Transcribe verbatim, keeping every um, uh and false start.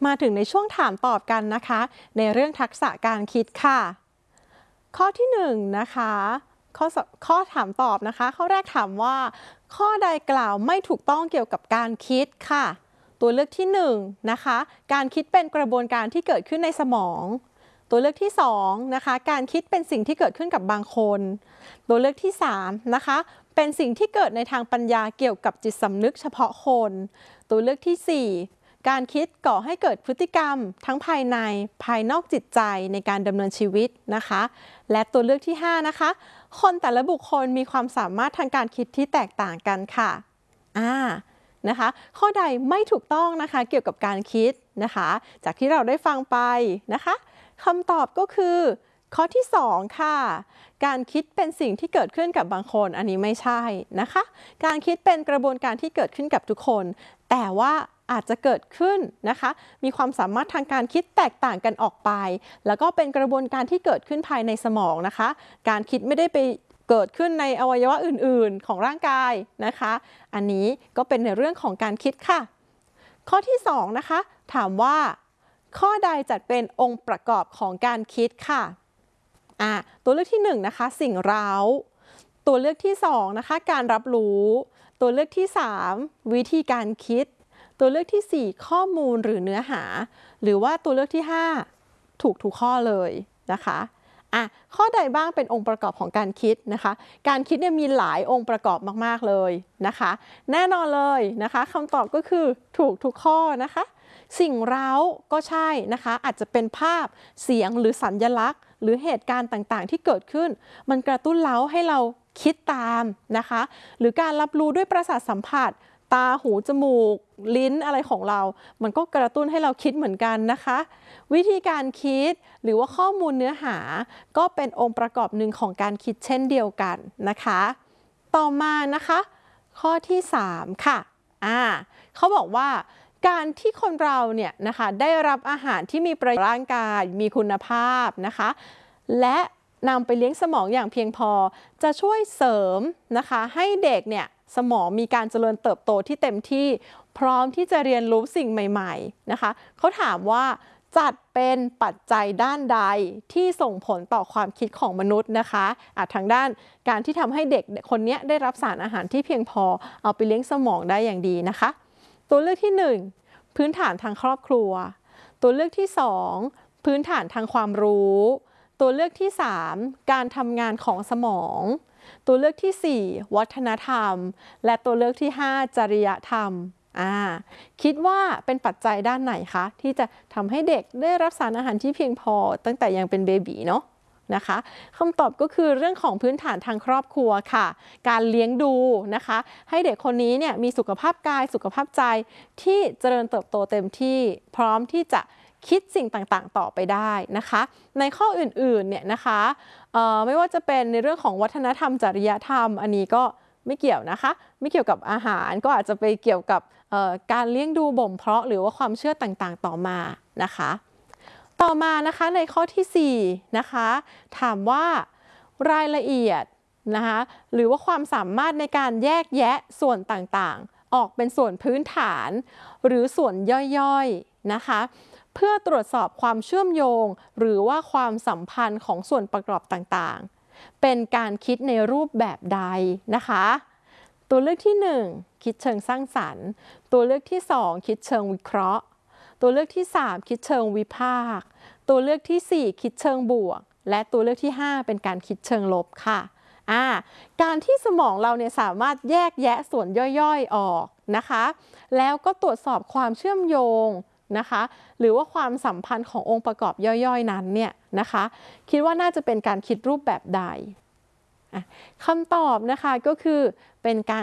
มาถึงในช่วงถามตอบกันนะคะในเรื่องทักษะการคิดค่ะข้อที่หนึ่งนะคะข้อข้อถามตอบนะคะข้อแรกถามว่าข้อใดกล่าวไม่ถูกต้องเกี่ยวกับการคิดค่ะตัวเลือกที่หนึ่งนะคะการคิดเป็นกระบวนการที่เกิดขึ้นในสมองตัวเลือกที่สองนะคะการคิดเป็นสิ่งที่เกิดขึ้นกับบางคนตัวเลือกที่สามนะคะเป็นสิ่งที่เกิดในทางปัญญาเกี่ยวกับจิตสำนึกเฉพาะคนตัวเลือกที่สี่การคิดก่อให้เกิดพฤติกรรมทั้งภายในภายนอกจิตใจในการดำเนินชีวิตนะคะและตัวเลือกที่ห้านะคะคนแต่ละบุคคลมีความสามารถทางการคิดที่แตกต่างกันค่ะอ่านะคะข้อใดไม่ถูกต้องนะคะเกี่ยวกับการคิดนะคะจากที่เราได้ฟังไปนะคะคำตอบก็คือข้อที่สองค่ะการคิดเป็นสิ่งที่เกิดขึ้นกับบางคนอันนี้ไม่ใช่นะคะการคิดเป็นกระบวนการที่เกิดขึ้นกับทุกคนแต่ว่าอาจจะเกิดขึ้นนะคะมีความสามารถทางการคิดแตกต่างกันออกไปแล้วก็เป็นกระบวนการที่เกิดขึ้นภายในสมองนะคะการคิดไม่ได้ไปเกิดขึ้นในอวัยวะอื่นๆของร่างกายนะคะอันนี้ก็เป็นในเรื่องของการคิดค่ะข้อที่สองนะคะถามว่าข้อใดจัดเป็นองค์ประกอบของการคิดค่ะอ่าตัวเลือกที่หนึ่งนะคะสิ่งเร้าตัวเลือกที่สองนะคะการรับรู้ตัวเลือกที่สามวิธีการคิดตัวเลือกที่สี่ข้อมูลหรือเนื้อหาหรือว่าตัวเลือกที่ห้าถูกทุกข้อเลยนะคะอ่ะข้อใดบ้างเป็นองค์ประกอบของการคิดนะคะการคิดเนี่ยมีหลายองค์ประกอบมากๆเลยนะคะแน่นอนเลยนะคะคำตอบก็คือถูกทุกข้อนะคะสิ่งเร้าก็ใช่นะคะอาจจะเป็นภาพเสียงหรือสัญลักษณ์หรือเหตุการณ์ต่างๆที่เกิดขึ้นมันกระตุ้นเร้าให้เราคิดตามนะคะหรือการรับรู้ด้วยประสาทสัมผัสตาหูจมูกลิ้นอะไรของเรามันก็กระตุ้นให้เราคิดเหมือนกันนะคะวิธีการคิดหรือว่าข้อมูลเนื้อหาก็เป็นองค์ประกอบหนึ่งของการคิดเช่นเดียวกันนะคะต่อมานะคะข้อที่สามค่ะอ่าเขาบอกว่าการที่คนเราเนี่ยนะคะได้รับอาหารที่มีประโยชน์ร่างกายมีคุณภาพนะคะและนำไปเลี้ยงสมองอย่างเพียงพอจะช่วยเสริมนะคะให้เด็กเนี่ยสมองมีการเจริญเติบโตที่เต็มที่พร้อมที่จะเรียนรู้สิ่งใหม่ๆนะคะเขาถามว่าจัดเป็นปัจจัยด้านใดที่ส่งผลต่อความคิดของมนุษย์นะคะอาจทางด้านการที่ทำให้เด็กคนนี้ได้รับสารอาหารที่เพียงพอเอาไปเลี้ยงสมองได้อย่างดีนะคะตัวเลือกที่หนึ่งพื้นฐานทางครอบครัวตัวเลือกที่สองพื้นฐานทางความรู้ตัวเลือกที่สามการทำงานของสมองตัวเลือกที่สี่วัฒนธรรมและตัวเลือกที่ห้าจริยธรรมอ่าคิดว่าเป็นปัจจัยด้านไหนคะที่จะทำให้เด็กได้รับสารอาหารที่เพียงพอตั้งแต่ยังเป็นเบบีเนาะนะคะคำตอบก็คือเรื่องของพื้นฐานทางครอบครัวค่ะการเลี้ยงดูนะคะให้เด็กคนนี้เนี่ยมีสุขภาพกายสุขภาพใจที่เจริญเติบโตเต็มที่พร้อมที่จะคิดสิ่งต่างๆต่อไปได้นะคะในข้ออื่นๆเนี่ยนะคะไม่ว่าจะเป็นในเรื่องของวัฒนธรรมจริยธรรมอันนี้ก็ไม่เกี่ยวนะคะไม่เกี่ยวกับอาหารก็อาจจะไปเกี่ยวกับการเลี้ยงดูบ่มเพาะหรือว่าความเชื่อต่างๆต่อมานะคะต่อมานะคะในข้อที่สี่นะคะถามว่ารายละเอียดนะคะหรือว่าความสามารถในการแยกแยะส่วนต่างๆออกเป็นส่วนพื้นฐานหรือส่วนย่อยๆนะคะเพื่อตรวจสอบความเชื่อมโยงหรือว่าความสัมพันธ์ของส่วนประกอบต่างๆเป็นการคิดในรูปแบบใดนะคะตัวเลือกที่หนึ่งคิดเชิงสร้างสรรค์ตัวเลือกที่สองคิดเชิงวิเคราะห์ตัวเลือกที่สามคิดเชิงวิพากษ์ตัวเลือกที่สี่คิดเชิงบวกและตัวเลือกที่ห้าเป็นการคิดเชิงลบค่ะอ่าการที่สมองเราเนี่ยสามารถแยกแยะส่วนย่อยๆออกนะคะแล้วก็ตรวจสอบความเชื่อมโยงนะคะหรือว่าความสัมพันธ์ขององค์ประกอบย่อยๆนั้นเนี่ยนะคะคิดว่าน่าจะเป็นการคิดรูปแบบใดคำตอบนะคะก็คือเป็นการ